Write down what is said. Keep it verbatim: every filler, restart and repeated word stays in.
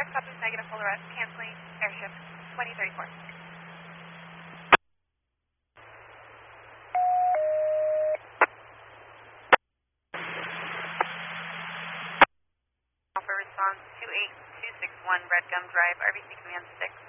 Copy, negative, full arrest, canceling airship twenty thirty-four. Alpha response two eight two six one, Red Gum Drive, R B C Command six.